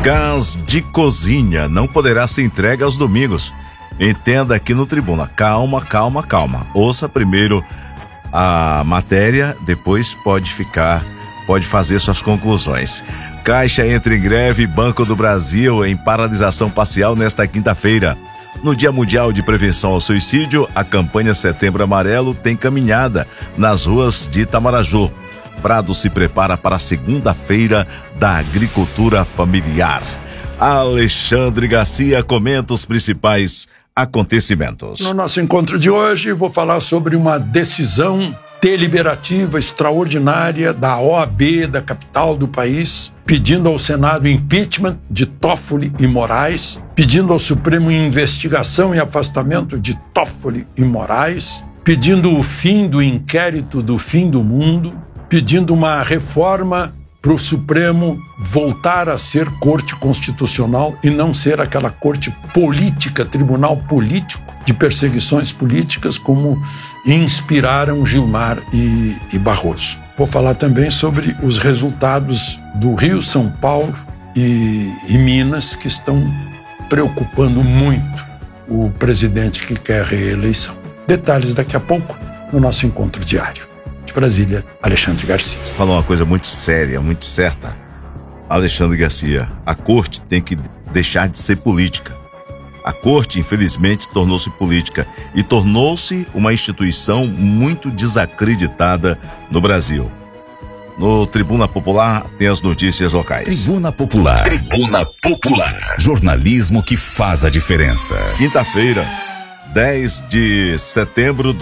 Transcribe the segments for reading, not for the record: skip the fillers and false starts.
Gás de cozinha não poderá ser entregue aos domingos. Entenda aqui no Tribuna. Calma. Ouça primeiro a matéria, depois pode fazer suas conclusões. Caixa entra em greve, Banco do Brasil em paralisação parcial nesta quinta-feira. No Dia Mundial de Prevenção ao Suicídio, a campanha Setembro Amarelo tem caminhada nas ruas de Itamaraju. Prado se prepara para a segunda-feira da agricultura familiar. Alexandre Garcia comenta os principais acontecimentos. No nosso encontro de hoje, vou falar sobre uma decisão deliberativa extraordinária da OAB da capital do país, pedindo ao Senado impeachment de Toffoli e Moraes, pedindo ao Supremo investigação e afastamento de Toffoli e Moraes, pedindo o fim do inquérito do fim do mundo, pedindo uma reforma para o Supremo voltar a ser corte constitucional e não ser aquela corte política, tribunal político de perseguições políticas como inspiraram Gilmar e Barroso. Vou falar também sobre os resultados do Rio, São Paulo e Minas, que estão preocupando muito o presidente que quer reeleição. Detalhes daqui a pouco no nosso encontro diário. De Brasília, Alexandre Garcia. Você falou uma coisa muito séria, muito certa, Alexandre Garcia. A corte tem que deixar de ser política. A corte, infelizmente, tornou-se política e tornou-se uma instituição muito desacreditada no Brasil. No Tribuna Popular tem as notícias locais. Tribuna Popular. Tribuna Popular. Jornalismo que faz a diferença. Quinta-feira, 10 de setembro de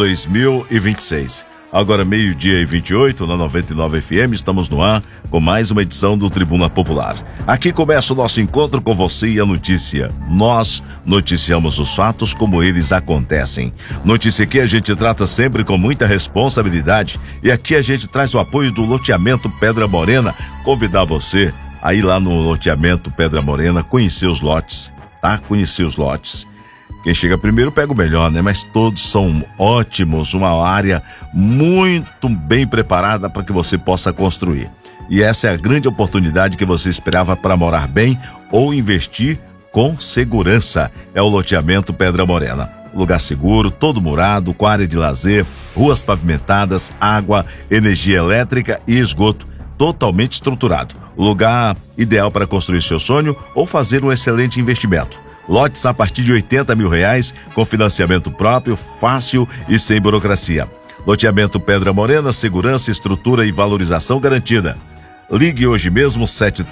2026. Agora 12:28, na 99 FM, estamos no ar com mais uma edição do Tribuna Popular. Aqui começa o nosso encontro com você e a notícia. Nós noticiamos os fatos como eles acontecem. Notícia que a gente trata sempre com muita responsabilidade e aqui a gente traz o apoio do loteamento Pedra Morena. Convidar você a ir lá no loteamento Pedra Morena, conhecer os lotes, tá? Conhecer os lotes. Quem chega primeiro pega o melhor, né? Mas todos são ótimos, uma área muito bem preparada para que você possa construir. E essa é a grande oportunidade que você esperava para morar bem ou investir com segurança. É o loteamento Pedra Morena. Lugar seguro, todo murado, com área de lazer, ruas pavimentadas, água, energia elétrica e esgoto totalmente estruturado. O lugar ideal para construir seu sonho ou fazer um excelente investimento. Lotes a partir de R$80 mil, com financiamento próprio, fácil e sem burocracia. Loteamento Pedra Morena, segurança, estrutura e valorização garantida. Ligue hoje mesmo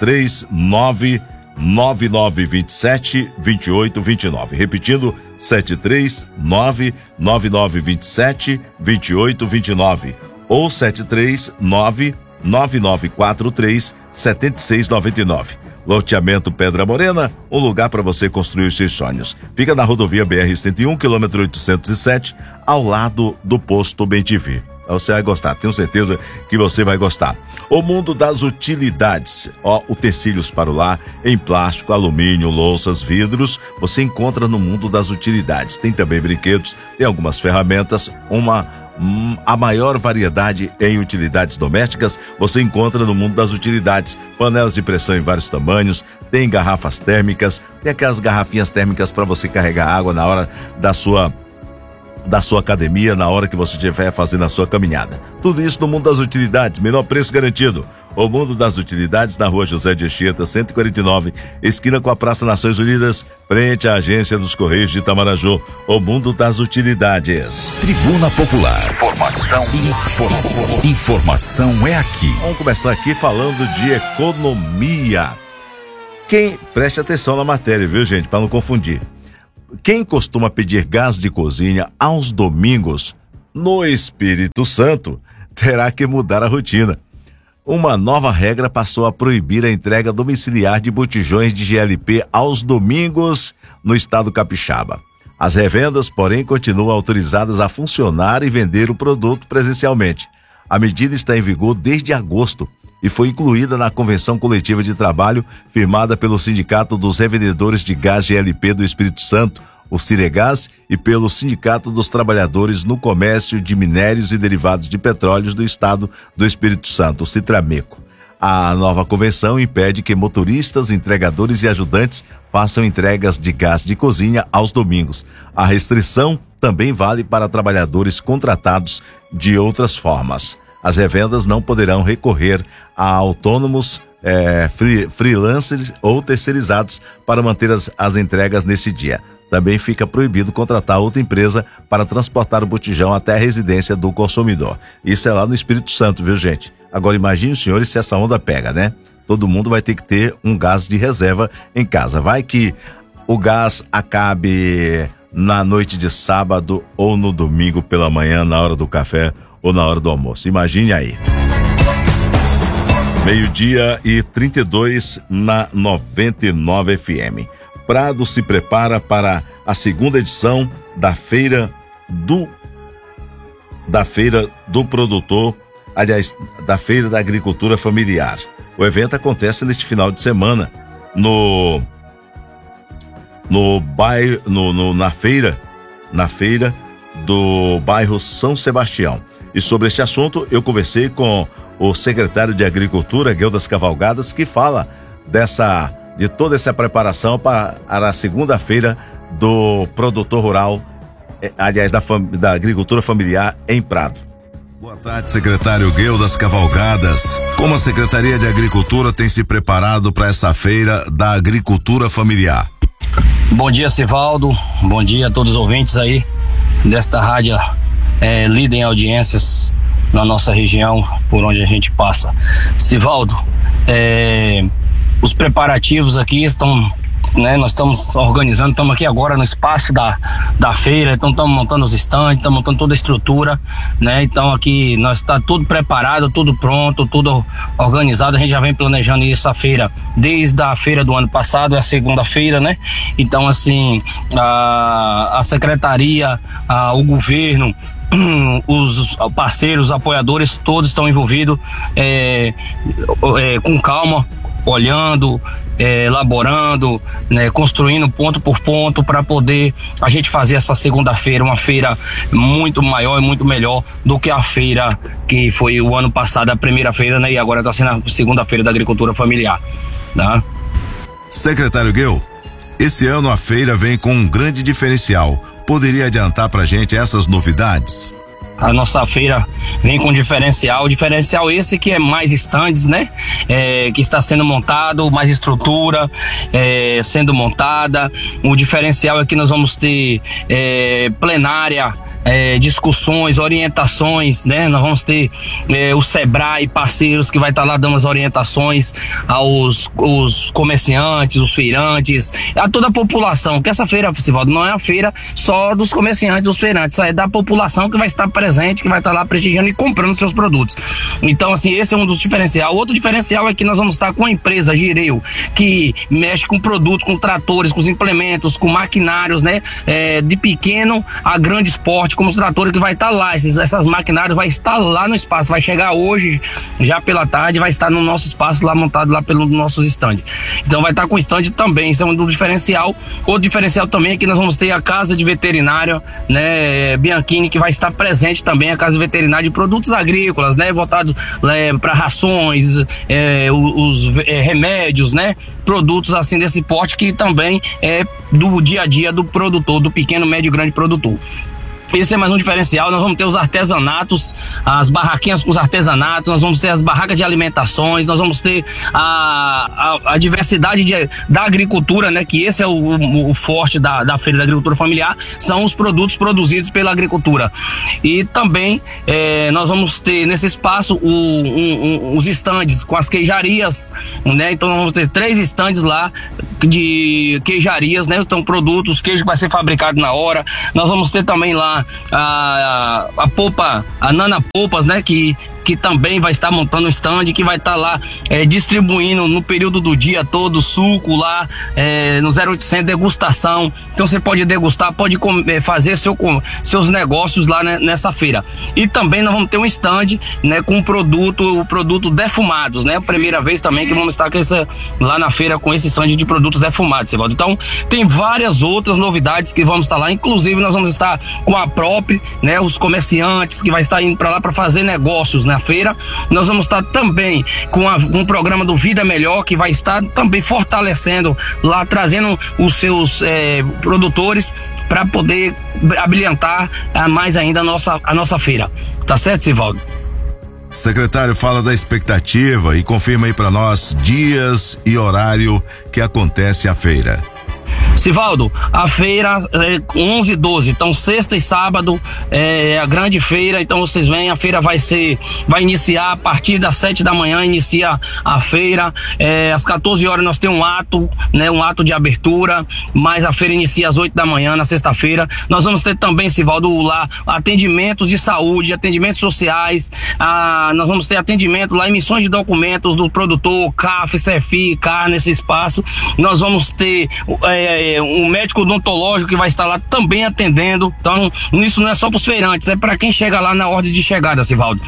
739-9927-2829. Repetindo, 739-9927-2829 ou 739-9943-7699. Loteamento Pedra Morena, um lugar para você construir os seus sonhos. Fica na rodovia BR-101, quilômetro 807, ao lado do posto Bem-TV. Você vai gostar, tenho certeza que você vai gostar. O mundo das utilidades, utensílios para o lar, em plástico, alumínio, louças, vidros, você encontra no mundo das utilidades. Tem também brinquedos, tem algumas ferramentas, a maior variedade em utilidades domésticas você encontra no mundo das utilidades. Panelas de pressão em vários tamanhos, tem garrafas térmicas, tem aquelas garrafinhas térmicas para você carregar água na hora da sua academia, na hora que você estiver fazendo a sua caminhada. Tudo isso no mundo das utilidades, menor preço garantido. O mundo das utilidades na rua José de Anchieta, 149, esquina com a Praça Nações Unidas, frente à agência dos Correios de Itamaraju. O mundo das utilidades. Tribuna Popular. Informação é aqui. Vamos começar aqui falando de economia. Preste atenção na matéria, viu, gente, para não confundir. Quem costuma pedir gás de cozinha aos domingos no Espírito Santo terá que mudar a rotina. Uma nova regra passou a proibir a entrega domiciliar de botijões de GLP aos domingos no estado capixaba. As revendas, porém, continuam autorizadas a funcionar e vender o produto presencialmente. A medida está em vigor desde agosto e foi incluída na Convenção Coletiva de Trabalho firmada pelo Sindicato dos Revendedores de Gás GLP do Espírito Santo, o Ciregás, e pelo Sindicato dos Trabalhadores no Comércio de Minérios e Derivados de Petróleos do Estado do Espírito Santo, o Citrameco. A nova convenção impede que motoristas, entregadores e ajudantes façam entregas de gás de cozinha aos domingos. A restrição também vale para trabalhadores contratados de outras formas. As revendas não poderão recorrer a autônomos, freelancers ou terceirizados para manter as entregas nesse dia. Também fica proibido contratar outra empresa para transportar o botijão até a residência do consumidor. Isso é lá no Espírito Santo, viu, gente? Agora imagine os senhores se essa onda pega, né? Todo mundo vai ter que ter um gás de reserva em casa. Vai que o gás acabe na noite de sábado ou no domingo pela manhã, na hora do café ou na hora do almoço. Imagine aí. 12:32 na 99 FM. Prado se prepara para a segunda edição da Feira do Produtor, aliás, da Feira da Agricultura Familiar. O evento acontece neste final de semana na feira do bairro São Sebastião. E sobre este assunto eu conversei com o secretário de Agricultura, Gueldas Cavalgadas, que fala de toda essa preparação para a segunda-feira do produtor rural, aliás, da agricultura familiar em Prado. Boa tarde, secretário Gueldas Cavalgadas. Como a Secretaria de Agricultura tem se preparado para essa feira da agricultura familiar? Bom dia, Sivaldo. Bom dia a todos os ouvintes aí desta rádio líder em audiências na nossa região, por onde a gente passa. Sivaldo, os preparativos aqui estão, né? Nós estamos organizando, estamos aqui agora no espaço da feira, então estamos montando os stands, estamos montando toda a estrutura, né? Então aqui nós está tudo preparado, tudo pronto, tudo organizado. A gente já vem planejando essa feira desde a feira do ano passado, é a segunda feira, né? Então assim, a secretaria, o governo, os parceiros, apoiadores, todos estão envolvidos com calma, olhando, elaborando, né, construindo ponto por ponto para poder a gente fazer essa segunda-feira uma feira muito maior e muito melhor do que a feira que foi o ano passado, a primeira feira, né, e agora está sendo a segunda-feira da agricultura familiar, tá? Secretário Guel, esse ano a feira vem com um grande diferencial. Poderia adiantar pra gente essas novidades? A nossa feira vem com diferencial esse que é mais estandes, né? Que está sendo montado, mais estrutura sendo montada. O diferencial é que nós vamos ter plenária, discussões, orientações, né? Nós vamos ter o Sebrae, parceiros que vai estar lá dando as orientações aos comerciantes, os feirantes, a toda a população, que essa feira, Sivaldo, não é a feira só dos comerciantes, dos feirantes, é da população que vai estar presente, que vai estar lá prestigiando e comprando seus produtos. Então, assim, esse é um dos diferenciais. Outro diferencial é que nós vamos estar com a empresa Gireu, que mexe com produtos, com tratores, com os implementos, com maquinários, né? De pequeno a grande porte, como os tratores, que vai estar lá, essas maquinários vai estar lá no espaço, vai chegar hoje, já pela tarde, vai estar no nosso espaço lá, montado lá pelos nossos stands. Então vai estar com stand também, isso é um do diferencial. Outro diferencial também é que nós vamos ter a casa de veterinário, né, Bianchini, que vai estar presente também, a casa de veterinário de produtos agrícolas, né, voltados para rações, os remédios, né, produtos assim desse porte, que também é do dia a dia do produtor, do pequeno, médio e grande produtor. Esse é mais um diferencial. Nós vamos ter os artesanatos, as barraquinhas com os artesanatos, nós vamos ter as barracas de alimentações, nós vamos ter a diversidade da agricultura, né? Que esse é o forte da Feira da Agricultura Familiar, são os produtos produzidos pela agricultura. E também nós vamos ter nesse espaço os estandes com as queijarias, né? Então nós vamos ter 3 estandes lá de queijarias, né? Então produtos, queijo que vai ser fabricado na hora. Nós vamos ter também lá a polpa, a Nana Polpas, né? Que também vai estar montando um stand, que vai estar lá distribuindo no período do dia todo suco lá no 0800, degustação. Então você pode degustar, pode fazer seus negócios lá, né, nessa feira. E também nós vamos ter um stand, né, com produto defumados, né? Primeira vez também que vamos estar lá na feira com esse stand de produtos defumados, Sivaldo. Então tem várias outras novidades que vamos estar lá, inclusive nós vamos estar com a própria, né, os comerciantes que vai estar indo para lá para fazer negócios, né? na feira. Nós vamos estar também com um programa do Vida Melhor, que vai estar também fortalecendo lá, trazendo os seus produtores para poder abrilhantar mais ainda a nossa feira. Tá certo, Sivaldo? Secretário, fala da expectativa e confirma aí para nós dias e horário que acontece a feira. Sivaldo, a feira é 11 e 12, então sexta e sábado é a grande feira, então vocês vêm, a feira vai iniciar a partir das 7 da manhã, inicia a feira, às 14 horas nós temos um ato, né, um ato de abertura, mas a feira inicia às 8 da manhã, na sexta-feira. Nós vamos ter também, Sivaldo, lá atendimentos de saúde, atendimentos sociais, nós vamos ter atendimento lá, emissões de documentos do produtor, CAF, CFI, CAR, nesse espaço. Nós vamos ter um médico odontológico que vai estar lá também atendendo. Então, isso não é só para os feirantes, é para quem chega lá na ordem de chegada, Sivaldo.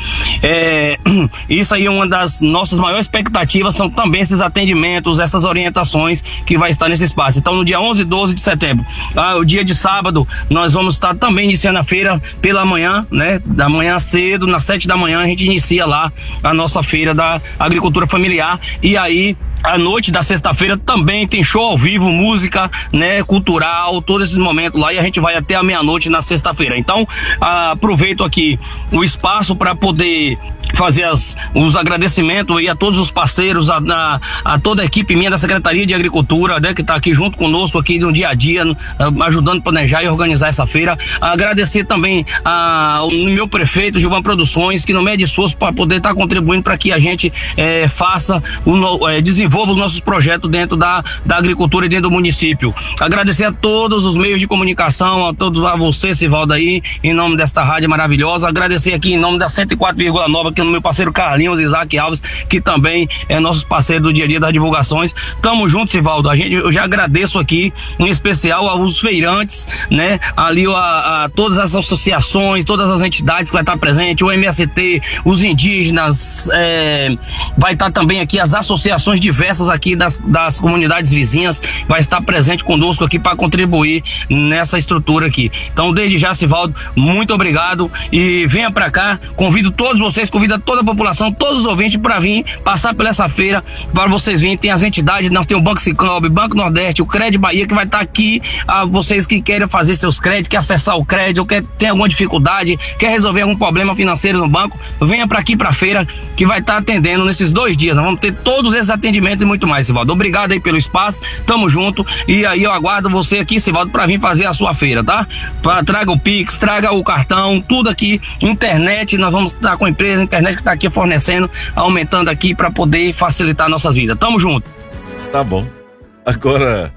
Isso aí é uma das nossas maiores expectativas, são também esses atendimentos, essas orientações que vai estar nesse espaço. Então, no dia 11 e 12 de setembro, o dia de sábado, nós vamos estar também iniciando a feira pela manhã, né? Da manhã cedo, nas 7 da manhã, a gente inicia lá a nossa feira da agricultura familiar. E aí, à noite da sexta-feira também tem show ao vivo, música, né, cultural, todos esses momentos lá, e a gente vai até a meia-noite na sexta-feira. Então, aproveito aqui o espaço para poder fazer os agradecimentos aí a todos os parceiros, a toda a equipe minha da Secretaria de Agricultura, né, que está aqui junto conosco aqui no dia a dia, ajudando a planejar e organizar essa feira. Agradecer também ao meu prefeito, Gilvan Produções, que não mede esforço para poder estar contribuindo para que a gente desenvolva os nossos projetos dentro da agricultura e dentro do município. Agradecer a todos os meios de comunicação, a você, Sivaldo, aí, em nome desta rádio maravilhosa. Agradecer aqui em nome da 104,9, que é o meu parceiro Carlinhos Isaac Alves, que também é nosso parceiro do dia a dia das divulgações. Tamo junto, Sivaldo. Eu já agradeço aqui, em especial aos feirantes, né? Ali a todas as associações, todas as entidades que vai estar presente, o MST, os indígenas, vai estar também aqui as associações diversas aqui das comunidades vizinhas, vai estar presente conosco aqui para contribuir nessa estrutura aqui. Então, desde já, Sivaldo, muito obrigado e venha para cá. Convido todos vocês, convido toda a população, todos os ouvintes para vir passar por essa feira, para vocês virem. Tem as entidades, nós temos o Banco Sicredi, Banco Nordeste, o Crédito Bahia, que vai estar aqui. Vocês que querem fazer seus créditos, quer acessar o crédito, tem alguma dificuldade, quer resolver algum problema financeiro no banco, venha para aqui para a feira, que vai estar atendendo nesses 2 dias. Nós vamos ter todos esses atendimentos e muito mais, Sivaldo. Obrigado aí pelo espaço, tamo junto, e aí eu aguardo você aqui, Sivaldo, para vir fazer a sua feira, tá? Traga o Pix, traga o cartão, tudo aqui, internet, nós vamos estar com a empresa, a internet que está aqui fornecendo, aumentando aqui para poder facilitar nossas vidas. Tamo junto. Tá bom. Agora,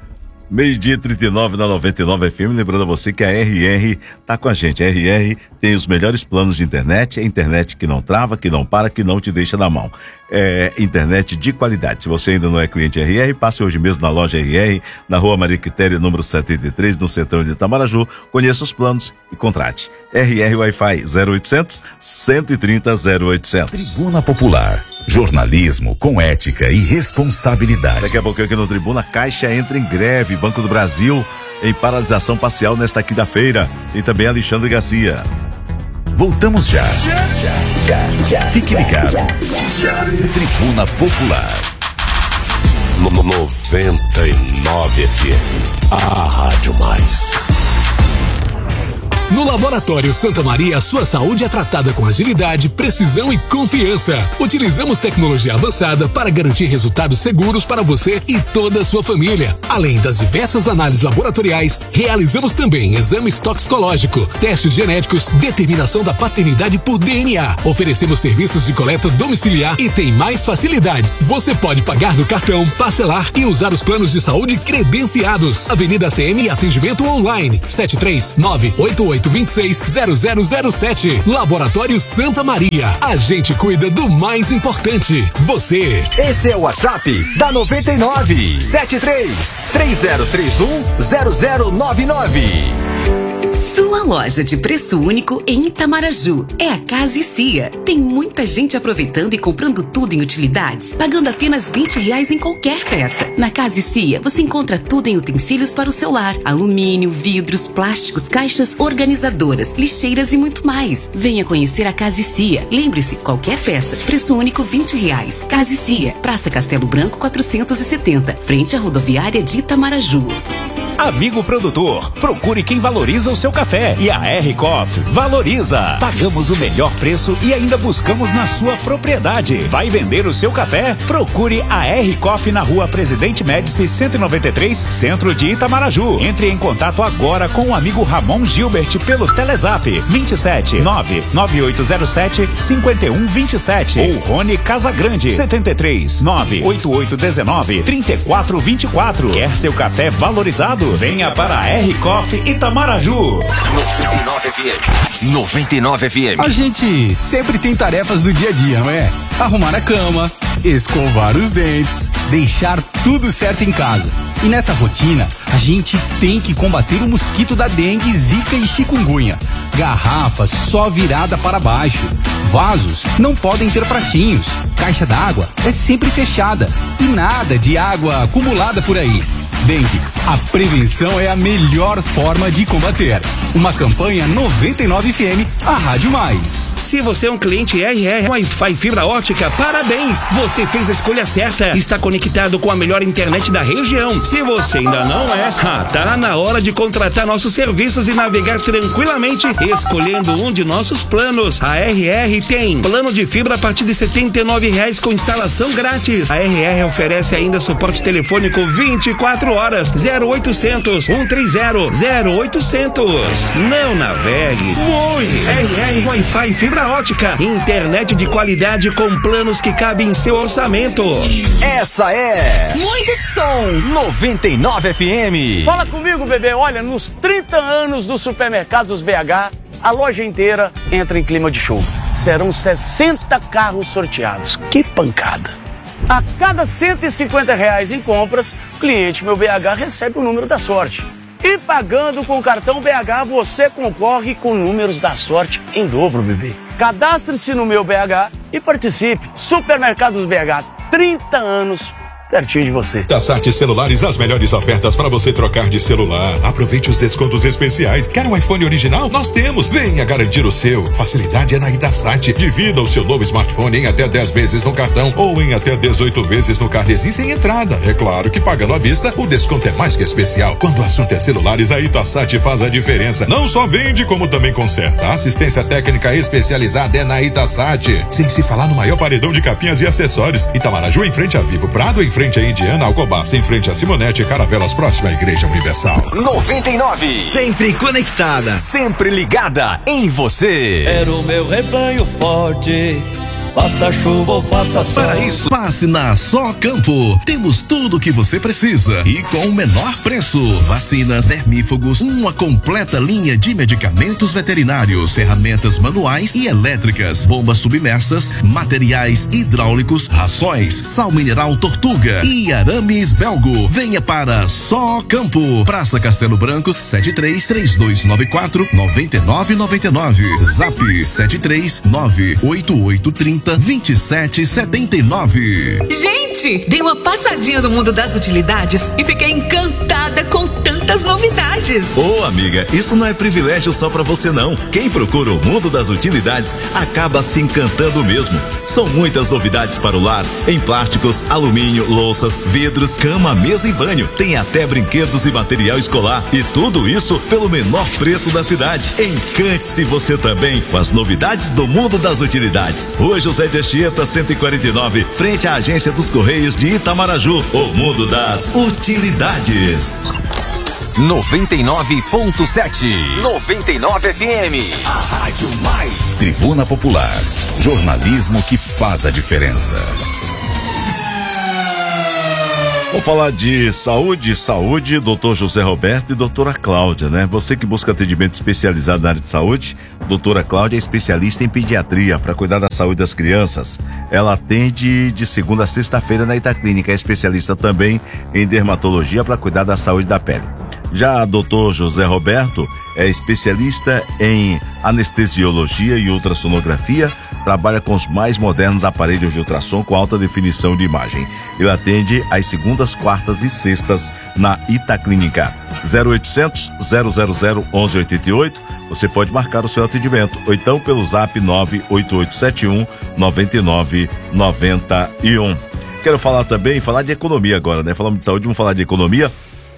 12h39 na 99 FM, lembrando a você que a RR tá com a gente. A RR tem os melhores planos de internet, internet que não trava, que não para, que não te deixa na mão. Internet de qualidade. Se você ainda não é cliente RR, passe hoje mesmo na loja RR, na Rua Maria Quitéria, número 73, no centro de Itamaraju. Conheça os planos e contrate. RR Wi-Fi 0800 130 0800. Tribuna Popular. Jornalismo com ética e responsabilidade. Daqui a pouco aqui no Tribuna, Caixa entra em greve, Banco do Brasil em paralisação parcial nesta quinta-feira. E também Alexandre Garcia. Voltamos já. Fique ligado. Tribuna Popular. 99 FM. A Rádio Mais. No Laboratório Santa Maria, a sua saúde é tratada com agilidade, precisão e confiança. Utilizamos tecnologia avançada para garantir resultados seguros para você e toda a sua família. Além das diversas análises laboratoriais, realizamos também exames toxicológicos, testes genéticos, determinação da paternidade por DNA. Oferecemos serviços de coleta domiciliar e tem mais facilidades. Você pode pagar no cartão, parcelar e usar os planos de saúde credenciados. Avenida CM, atendimento online. 73988260007. Laboratório Santa Maria. A gente cuida do mais importante, você. Esse é o WhatsApp da 99. 73 3031 0099. Sua loja de preço único em Itamaraju é a Casa e Cia. Tem muita gente aproveitando e comprando tudo em utilidades, pagando apenas R$20 em qualquer peça. Na Casa e Cia, você encontra tudo em utensílios para o seu lar: alumínio, vidros, plásticos, caixas organizadoras, lixeiras e muito mais. Venha conhecer a Casa e Cia. Lembre-se, qualquer peça, preço único R$20. Casa e Cia, Praça Castelo Branco 470, frente à rodoviária de Itamaraju. Amigo produtor, procure quem valoriza o seu café, e a R-Coffee valoriza. Pagamos o melhor preço e ainda buscamos na sua propriedade. Vai vender o seu café? Procure a R-Coffee na Rua Presidente Médici 193, centro de Itamaraju. Entre em contato agora com o amigo Ramon Gilbert pelo Telezap 27 99807 5127 ou Rony Casagrande 73 98819 3424. Quer seu café valorizado? Venha para a R-Coffee Itamaraju. 99 FM. A gente sempre tem tarefas do dia a dia, não é? Arrumar a cama, escovar os dentes, deixar tudo certo em casa. E nessa rotina, a gente tem que combater o mosquito da dengue, zika e chikungunya. Garrafas só virada para baixo. Vasos não podem ter pratinhos. Caixa d'água é sempre fechada. E nada de água acumulada por aí. Dengue, a prevenção é a melhor forma de combater. Uma campanha 99 FM, a Rádio Mais. Se você é um cliente RR Wi-Fi fibra ótica, parabéns! Você fez a escolha certa. Está conectado com a melhor internet da região. Se você ainda não é, tá na hora de contratar nossos serviços e navegar tranquilamente, escolhendo um de nossos planos. A RR tem plano de fibra a partir de R$79 com instalação grátis. A RR oferece ainda suporte telefônico 24 horas, 0800 130 0800. Não navegue, voe. RR Wi-Fi fibra ótica, internet de qualidade com planos que cabem em seu orçamento. Essa é muito som 99 FM. Fala comigo, bebê. Olha, nos 30 anos do Supermercados BH, a loja inteira entra em clima de show. Serão 60 carros sorteados. Que pancada! A cada R$150 em compras, o cliente Meu BH recebe o número da sorte. E pagando com o cartão BH, você concorre com números da sorte em dobro, bebê. Cadastre-se no Meu BH e participe. Supermercados BH, 30 anos pertinho de você. Itasat Celulares, as melhores ofertas para você trocar de celular. Aproveite os descontos especiais. Quer um iPhone original? Nós temos. Venha garantir o seu. Facilidade é na Itasat. Divida o seu novo smartphone em até 10 vezes no cartão ou em até 18 vezes no carnezinho sem entrada. É claro que pagando à vista, o desconto é mais que especial. Quando o assunto é celulares, a Itasat faz a diferença. Não só vende, como também conserta. A assistência técnica especializada é na Itasat. Sem se falar no maior paredão de capinhas e acessórios. Itamaraju em frente a Vivo Prado, em frente a Indiana, Alcobaça, em frente a Simonete e Caravelas, próxima à Igreja Universal. 99. Sempre conectada, sempre ligada em você. Era o meu rebanho forte. Faça chuva ou faça sol. Para isso, passe na Só Campo. Temos tudo o que você precisa e com o menor preço. Vacinas, hermífugos, uma completa linha de medicamentos veterinários, ferramentas manuais e elétricas, bombas submersas, materiais hidráulicos, rações, sal mineral Tortuga e arames Belgo. Venha para Só Campo. Praça Castelo Branco, 73-3294-9999. Zap 7398830 2779. Gente, dei uma passadinha no mundo das utilidades e fiquei encantada com tantas novidades. Ô, amiga, isso não é privilégio só pra você não. Quem procura o mundo das utilidades acaba se encantando mesmo. São muitas novidades para o lar, em plásticos, alumínio, louças, vidros, cama, mesa e banho. Tem até brinquedos e material escolar. E tudo isso pelo menor preço da cidade. Encante-se você também com as novidades do mundo das utilidades. Hoje José de Anchieta 149, frente à agência dos Correios de Itamaraju. O mundo das utilidades. 99.7 99 FM, a Rádio Mais. Tribuna Popular, jornalismo que faz a diferença. Vamos falar de saúde, doutor José Roberto e doutora Cláudia, né? Você que busca atendimento especializado na área de saúde, doutora Cláudia é especialista em pediatria para cuidar da saúde das crianças. Ela atende de segunda a sexta-feira na Itaclínica, é especialista também em dermatologia para cuidar da saúde da pele. Já a doutor José Roberto é especialista em anestesiologia e ultrassonografia, trabalha com os mais modernos aparelhos de ultrassom com alta definição de imagem. Ele atende às segundas, quartas e sextas na Itaclínica. 0800 000 1188. Você pode marcar o seu atendimento, ou então pelo zap 98871 9991. Quero falar de economia agora, né? Falamos de saúde, vamos falar de economia.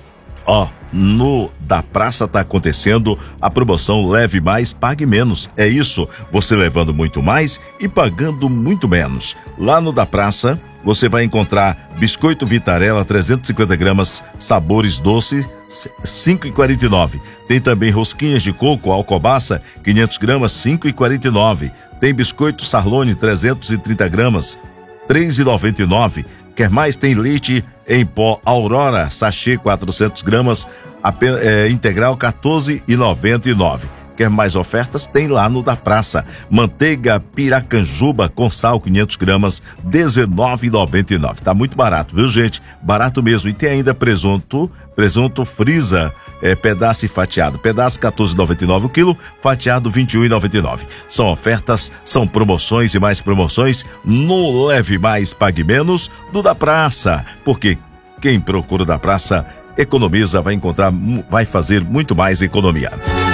No da praça está acontecendo a promoção Leve Mais, Pague Menos. É isso, você levando muito mais e pagando muito menos. Lá no da praça, você vai encontrar biscoito Vitarella 350 gramas, sabores doce, R$5,49. Tem também rosquinhas de coco, alcobaça, 500 gramas, R$5,49. Tem biscoito Sarlone 330 gramas, R$3,99. Quer mais? Tem leite em pó Aurora, sachê 400 gramas, integral R$14,99. Quer mais ofertas? Tem lá no da praça. Manteiga Piracanjuba com sal 500 gramas, R$19,99. Tá muito barato, viu, gente? Barato mesmo. E tem ainda presunto Frisa, pedaço e fatiado. Pedaço R$14,99 o quilo, fatiado R$21,99. São ofertas, são promoções e mais promoções no Leve Mais, Pague Menos do da praça. Porque quem procura da praça economiza, vai fazer muito mais economia.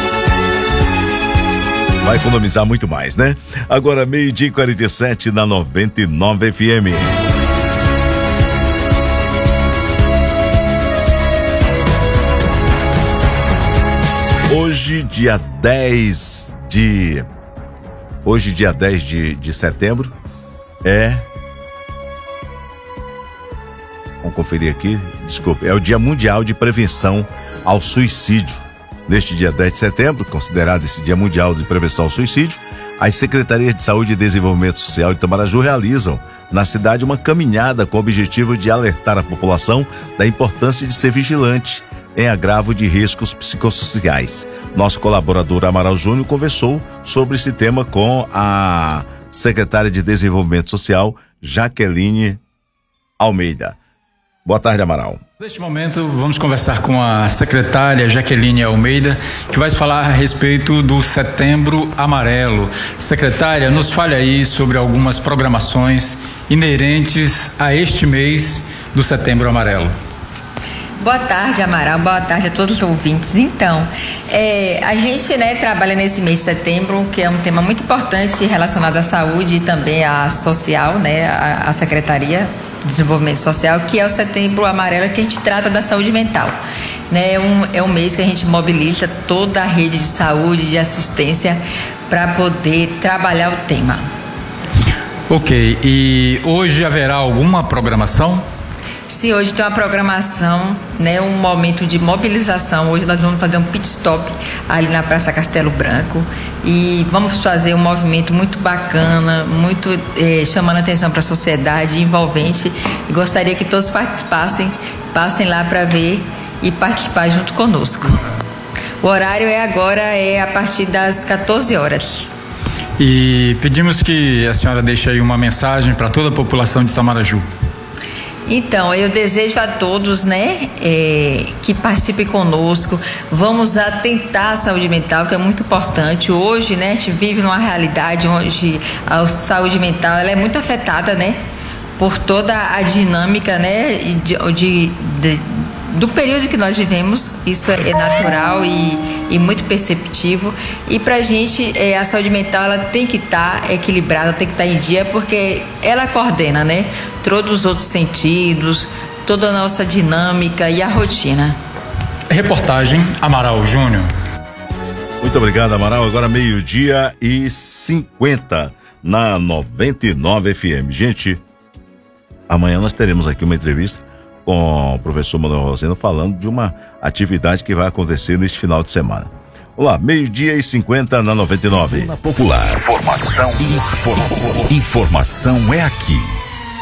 Vai economizar muito mais, né? Agora 12:47 na 99 FM. Hoje, dia 10 de setembro, vamos conferir aqui, desculpe, é o Dia Mundial de Prevenção ao Suicídio. Neste dia 10 de setembro, considerado esse Dia Mundial de Prevenção ao Suicídio, as Secretarias de Saúde e Desenvolvimento Social de Itamaraju realizam na cidade uma caminhada com o objetivo de alertar a população da importância de ser vigilante em agravo de riscos psicossociais. Nosso colaborador Amaral Júnior conversou sobre esse tema com a secretária de Desenvolvimento Social, Jaqueline Almeida. Boa tarde, Amaral. Neste momento, vamos conversar com a secretária Jaqueline Almeida, que vai falar a respeito do Setembro Amarelo. Secretária, nos fale aí sobre algumas programações inerentes a este mês do Setembro Amarelo. Boa tarde, Amaral. Boa tarde a todos os ouvintes. Então, a gente trabalha nesse mês de setembro, que é um tema muito importante relacionado à saúde e também à social, a Secretaria de Desenvolvimento Social, que é o Setembro Amarelo, que a gente trata da saúde mental. É um mês que a gente mobiliza toda a rede de saúde, de assistência, para poder trabalhar o tema. Ok. E hoje haverá alguma programação? Sim, hoje tem uma programação, um momento de mobilização. Hoje nós vamos fazer um pit stop ali na Praça Castelo Branco e vamos fazer um movimento muito bacana, muito chamando a atenção para a sociedade, envolvente, e gostaria que todos passem lá para ver e participar junto conosco. O horário agora a partir das 14 horas. E pedimos que a senhora deixe aí uma mensagem para toda a população de Itamaraju. Então, eu desejo a todos, que participem conosco. Vamos atentar à saúde mental, que é muito importante. Hoje, a gente vive numa realidade onde a saúde mental ela é muito afetada, por toda a dinâmica, do período que nós vivemos. Isso é natural e muito perceptível. E pra gente, a saúde mental ela tem que estar equilibrada, tem que estar em dia, porque ela coordena, todos os outros sentidos, toda a nossa dinâmica e a rotina. Reportagem Amaral Júnior. Muito obrigado, Amaral. Agora 12:50 na 99 FM. Gente, amanhã nós teremos aqui uma entrevista com o professor Manuel Roseno falando de uma atividade que vai acontecer neste final de semana. Olá, 12:50 na 99. Popular. Informação é aqui.